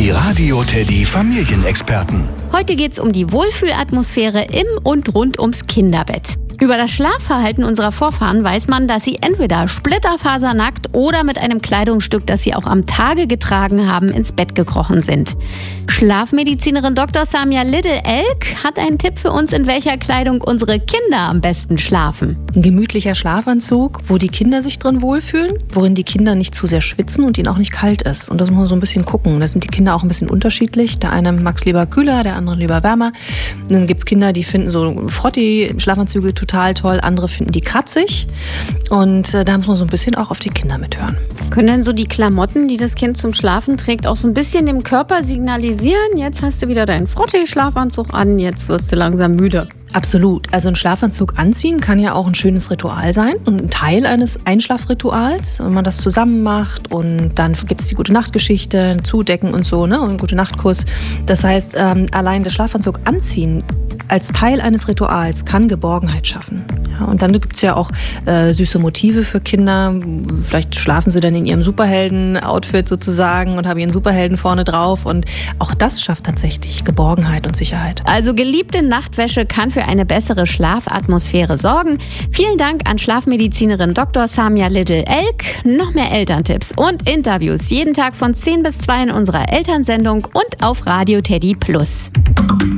Die Radio Teddy Familienexperten. Heute geht's um die Wohlfühlatmosphäre im und rund ums Kinderbett. Über das Schlafverhalten unserer Vorfahren weiß man, dass sie entweder splitterfasernackt oder mit einem Kleidungsstück, das sie auch am Tage getragen haben, ins Bett gekrochen sind. Schlafmedizinerin Dr. Samia Lidl-Elk hat einen Tipp für uns, in welcher Kleidung unsere Kinder am besten schlafen. Ein gemütlicher Schlafanzug, wo die Kinder sich drin wohlfühlen, worin die Kinder nicht zu sehr schwitzen und ihnen auch nicht kalt ist. Und das muss man so ein bisschen gucken. Da sind die Kinder auch ein bisschen unterschiedlich. Der eine mag es lieber kühler, der andere lieber wärmer. Dann gibt es Kinder, die finden so Frotti-Schlafanzüge total toll, andere finden die kratzig. Und da muss man so ein bisschen auch auf die Kinder mithören. Können denn so die Klamotten, die das Kind zum Schlafen trägt, auch so ein bisschen dem Körper signalisieren, jetzt hast du wieder deinen Frotti-Schlafanzug an, jetzt wirst du langsam müde? Absolut. Also ein Schlafanzug anziehen kann ja auch ein schönes Ritual sein und ein Teil eines Einschlafrituals, wenn man das zusammen macht und dann gibt es die Gute-Nacht-Geschichte, Zudecken und so, ne, und einen Gute-Nacht-Kuss. Das heißt, allein der Schlafanzug anziehen als Teil eines Rituals kann Geborgenheit schaffen. Ja, und dann gibt es ja auch süße Motive für Kinder. Vielleicht schlafen sie dann in ihrem Superhelden-Outfit sozusagen und haben ihren Superhelden vorne drauf. Und auch das schafft tatsächlich Geborgenheit und Sicherheit. Also geliebte Nachtwäsche kann für eine bessere Schlafatmosphäre sorgen. Vielen Dank an Schlafmedizinerin Dr. Samia Lidl-Elk. Noch mehr Elterntipps und Interviews jeden Tag von 10 bis 2 in unserer Elternsendung und auf Radio Teddy Plus.